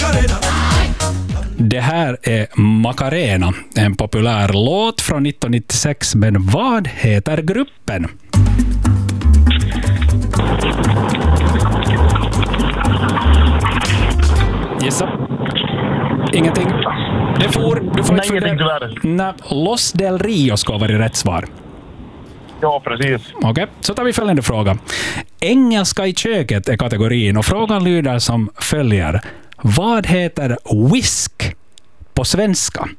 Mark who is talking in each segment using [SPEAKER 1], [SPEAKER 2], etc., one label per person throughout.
[SPEAKER 1] Det här är Macarena, en populär låt från 1996, men vad heter gruppen? Gissa. Ingenting. Du får inte fundera. Los del Rio ska vara rätt svar.
[SPEAKER 2] Ja, precis.
[SPEAKER 1] Okej, så tar vi följande fråga. Engelska i köket är kategorin och frågan lyder som följer. Vad heter whisk på svenska?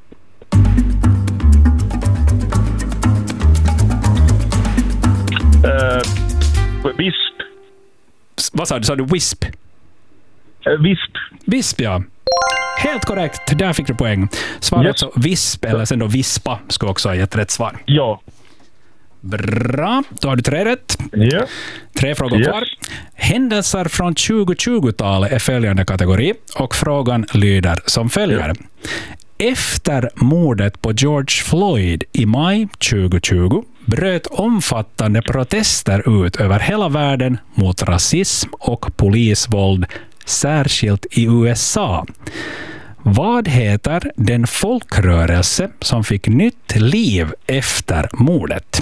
[SPEAKER 2] Visp.
[SPEAKER 1] Vad sa du? Sa du wisp?
[SPEAKER 2] Visp.
[SPEAKER 1] Visp, ja. Helt korrekt. Där fick du poäng. Svaret så visp, eller sen då vispa, skulle också ha gett rätt svar.
[SPEAKER 2] Ja.
[SPEAKER 1] Bra. Då har du 3 rätt.
[SPEAKER 2] Ja.
[SPEAKER 1] 3 frågor kvar. Händelser från 2020-talet är följande kategori och frågan lyder som följer. Efter mordet på George Floyd i maj 2020 bröt omfattande protester ut över hela världen mot rasism och polisvåld, särskilt i USA. Vad heter den folkrörelse som fick nytt liv efter mordet?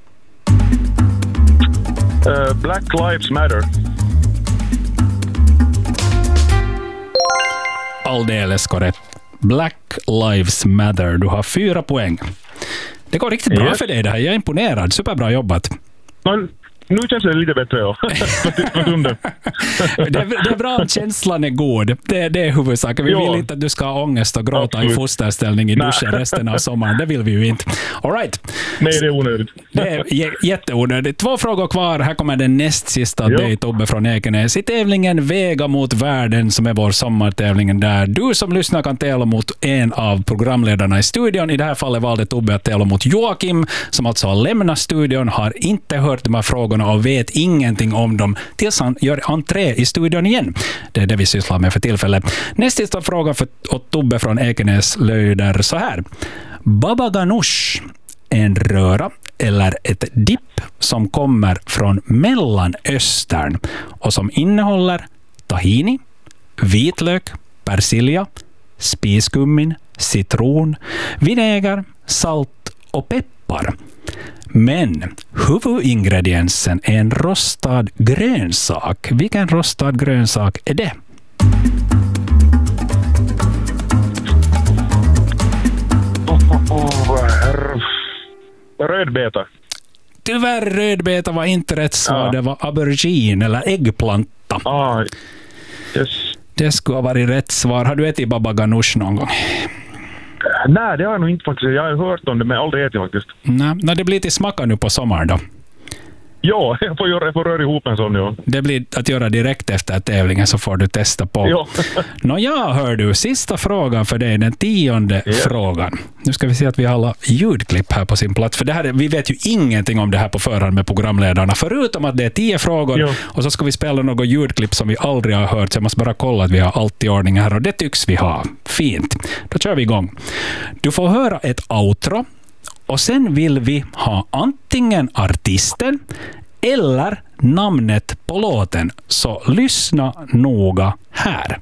[SPEAKER 2] Black Lives Matter.
[SPEAKER 1] Alldeles korrekt. Black Lives Matter. Du har 4 poäng. Det går riktigt bra för dig det här. Jag är imponerad. Superbra jobbat.
[SPEAKER 2] Nu känns det lite bättre, ja.
[SPEAKER 1] Det är bra att känslan är god. Det är huvudsaken. Vi vill inte att du ska ha ångest och gråta i fosterställning i duschen resten av sommaren. Det vill vi ju inte. All right.
[SPEAKER 2] Nej, det är onödigt.
[SPEAKER 1] Det är jätteonödigt. 2 frågor kvar. Här kommer den näst sista dig, Tobbe från Ekenäs. I tävlingen Väga mot världen, som är vår sommartävlingen, där du som lyssnar kan tävla mot en av programledarna i studion. I det här fallet valde Tobbe att tävla mot Joakim, som alltså har lämnat studion, har inte hört de här frågorna och vet ingenting om dem tills han gör entré i studion igen. Det är det vi sysslar med för tillfället. Nästa fråga åt Tobbe från Ekenäs lyder så här. Baba ganoush är en röra eller ett dipp som kommer från Mellanöstern och som innehåller tahini, vitlök, persilja, spiskummin, citron, vinäger, salt och peppar. Men huvudingrediensen är en rostad grönsak. Vilken rostad grönsak är det?
[SPEAKER 2] Rödbeta.
[SPEAKER 1] Tyvärr, rödbeta var inte rätt svar. Det var aubergine eller äggplanta.
[SPEAKER 2] Yes.
[SPEAKER 1] Det skulle ha varit rätt svar. Har du ätit baba ganoush någon gång?
[SPEAKER 2] Nej, det har jag nog inte faktiskt. Jag har hört om det, men aldrig ätit faktiskt.
[SPEAKER 1] Nej, det blir till smaka nu på sommaren då.
[SPEAKER 2] Ja, jag får röra ihop en sån, ja.
[SPEAKER 1] Det blir att göra direkt efter tävlingen, så får du testa på.
[SPEAKER 2] Ja.
[SPEAKER 1] Hör du, sista frågan för dig, den 10:e frågan. Nu ska vi se att vi har alla ljudklipp här på sin plats. För det här, vi vet ju ingenting om det här på förhand med programledarna, förutom att det är 10 frågor och så ska vi spela något ljudklipp som vi aldrig har hört. Så jag måste bara kolla att vi har allt i ordning här, och det tycks vi ha. Fint. Då kör vi igång. Du får höra ett outro. Och sen vill vi ha antingen artisten eller namnet på låten. Så lyssna noga här.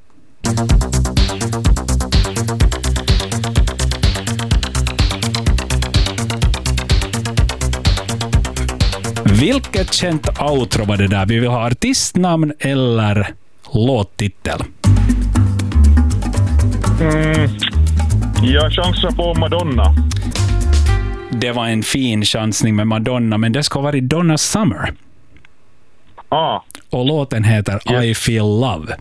[SPEAKER 1] Vilket känt outro var det där? Vi vill ha artistnamn eller låttitel.
[SPEAKER 2] Jag chansar på Madonna.
[SPEAKER 1] Det var en fin chansning med Madonna, men det ska vara Donna Summer. Och låten heter I Feel Love.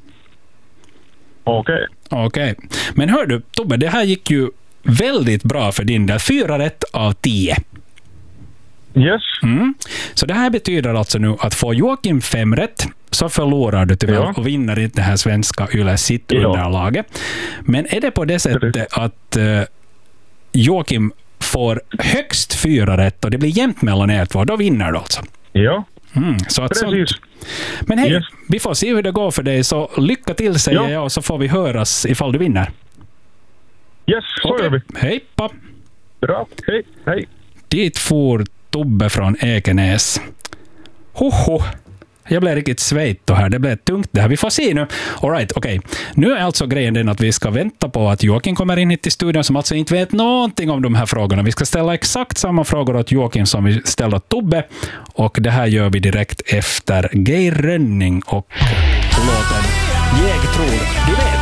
[SPEAKER 1] Okej. Men hör du, Tobbe, det här gick ju väldigt bra för din del. 4 rätt av 10.
[SPEAKER 2] Yes.
[SPEAKER 1] Så det här betyder alltså nu att få Joakim 5 rätt, så förlorar du tyvärr och vinner inte det här svenska Yle Sitt-underlaget. Men är det på det sättet att Joakim får högst 4 rätt och det blir jämnt mellan er två, då vinner du alltså.
[SPEAKER 2] Ja.
[SPEAKER 1] Så att
[SPEAKER 2] precis.
[SPEAKER 1] Men hej, vi får se hur det går för dig, så lycka till, säger jag, och så får vi höras ifall du vinner.
[SPEAKER 2] Yes, så gör vi.
[SPEAKER 1] Hej, pa.
[SPEAKER 2] Bra, hej.
[SPEAKER 1] Dit for Tobbe från Ekenäs. Jag blev riktigt svejt här. Det blev tungt det här. Vi får se nu. All right, okej. Nu är alltså grejen den att vi ska vänta på att Joakim kommer in hit till studion som alltså inte vet någonting om de här frågorna. Vi ska ställa exakt samma frågor åt Joakim som vi ställde åt Tobbe. Och det här gör vi direkt efter Geir Rönning och låten Jag tror du vet.